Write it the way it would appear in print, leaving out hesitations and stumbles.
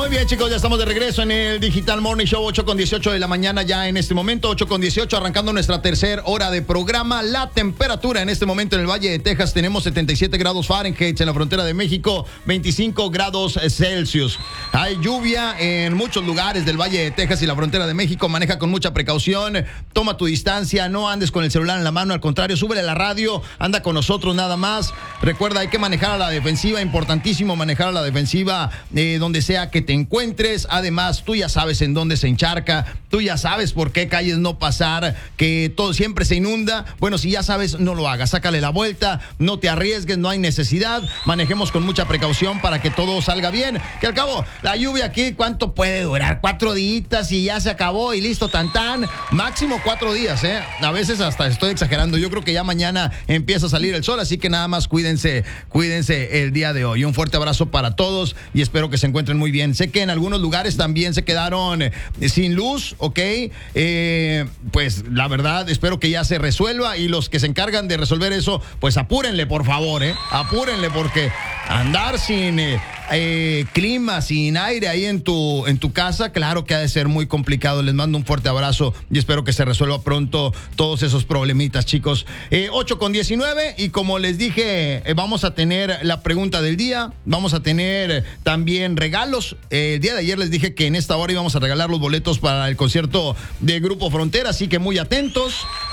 Muy bien, chicos, ya estamos de regreso en el Digital Morning Show, 8:18 de la mañana ya en este momento, 8:18, arrancando nuestra tercera hora de programa. La temperatura en este momento en el Valle de Texas tenemos 77 grados Fahrenheit, en la frontera de México 25 grados Celsius. Hay lluvia en muchos lugares del Valle de Texas y la frontera de México. Maneja con mucha precaución, toma tu distancia, no andes con el celular en la mano, al contrario, súbele a la radio, anda con nosotros nada más. Recuerda, hay que manejar a la defensiva, importantísimo manejar a la defensiva donde sea que te encuentres. Además, tú ya sabes en dónde se encharca, tú ya sabes por qué calles no pasar, que todo siempre se inunda. Bueno, si ya sabes, no lo hagas, sácale la vuelta, no te arriesgues, no hay necesidad. Manejemos con mucha precaución para que todo salga bien. Que al cabo, la lluvia aquí, ¿cuánto puede durar? 4 días y ya se acabó y listo, tan. Máximo 4 días, ¿eh? A veces hasta estoy exagerando. Yo creo que ya mañana empieza a salir el sol, así que nada más cuídense el día de hoy. Un fuerte abrazo para todos y espero que se encuentren muy bien. Sé que en algunos lugares también se quedaron sin luz, ¿ok? Pues la verdad, espero que ya se resuelva y los que se encargan de resolver eso, pues apúrenle, por favor, apúrenle, porque andar sin clima, sin aire ahí en tu casa, claro que ha de ser muy complicado. Les mando un fuerte abrazo y espero que se resuelva pronto todos esos problemitas, chicos. 8:19 y como les dije, vamos a tener la pregunta del día, vamos a tener también regalos. El día de ayer les dije que en esta hora íbamos a regalar los boletos para el concierto de Grupo Frontera, así que muy atentos.